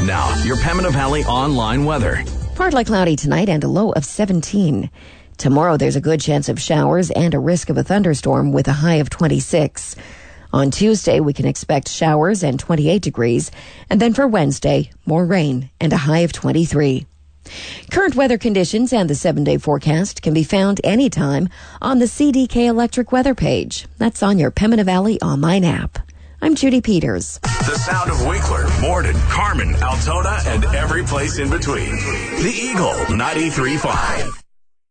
Now, your Pembina Valley online weather. Partly cloudy tonight and a low of 17. Tomorrow there's a good chance of showers and a risk of a thunderstorm with a high of 26. On Tuesday, we can expect showers and 28 degrees. And then for Wednesday, more rain and a high of 23. Current weather conditions and the 7-day forecast can be found anytime on the CDK Electric weather page. That's on your Pembina Valley online app. I'm Judy Peters. The sound of Winkler, Morden, Carmen, Altona, and every place in between. The Eagle 93.5.